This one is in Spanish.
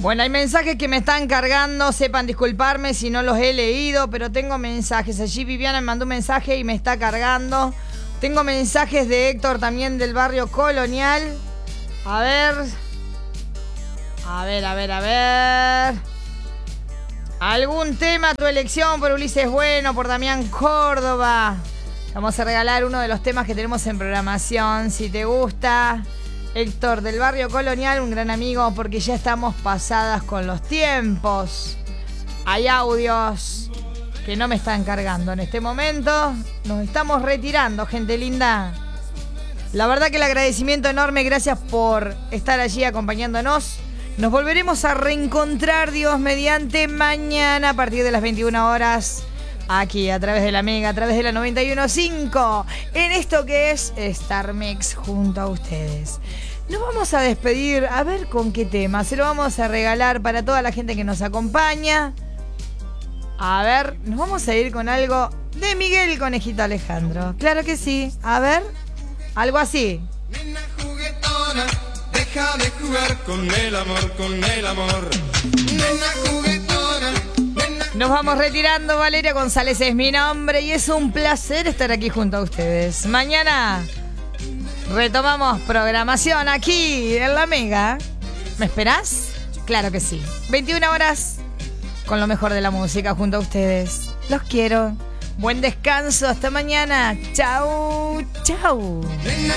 Bueno, hay mensajes que me están cargando, sepan disculparme si no los he leído, pero tengo mensajes. Allí Viviana me mandó un mensaje y me está cargando. Tengo mensajes de Héctor también del barrio Colonial. A ver. ¿Algún tema a tu elección por Ulises Bueno, por Damián Córdoba? Vamos a regalar uno de los temas que tenemos en programación. Si te gusta, Héctor del barrio Colonial, un gran amigo, porque ya estamos pasadas con los tiempos. Hay audios que no me están cargando en este momento. Nos estamos retirando, gente linda. La verdad que el agradecimiento enorme, gracias por estar allí acompañándonos. Nos volveremos a reencontrar, Dios mediante, mañana a partir de las 21 horas, aquí a través de la Mega, a través de la 91.5, en esto que es Star Mix junto a ustedes. Nos vamos a despedir, a ver con qué tema. Se lo vamos a regalar para toda la gente que nos acompaña. A ver, nos vamos a ir con algo de Miguel Conejito Alejandro. Claro que sí. A ver, algo así. Nena juguetona, deja de jugar con el amor, con el amor. Nena juguetona, nena... Nos vamos retirando. Valeria González es mi nombre y es un placer estar aquí junto a ustedes. Mañana retomamos programación aquí en la Mega. ¿Me esperás? Claro que sí. 21 horas con lo mejor de la música junto a ustedes. Los quiero. Buen descanso. Hasta mañana. Chau, chau.